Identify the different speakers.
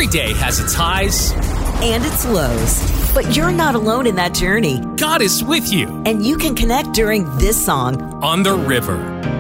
Speaker 1: day has its highs
Speaker 2: and its lows. But you're not alone in that journey.
Speaker 1: God is with you.
Speaker 2: And you can connect during this song,
Speaker 1: On the River.